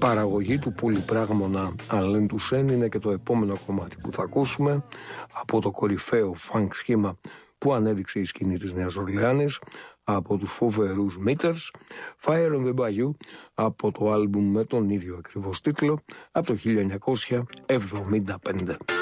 παραγωγή του πολυπράγμονα Αλέν Τουσέν είναι και το επόμενο κομμάτι που θα ακούσουμε από το κορυφαίο φανκ σχήμα που ανέδειξε η σκηνή της Νέας Ορλεάνης, από τους φοβερούς Meters, Fire on the Bayou, από το άλμπουμ με τον ίδιο ακριβώς τίτλο, από το 1975.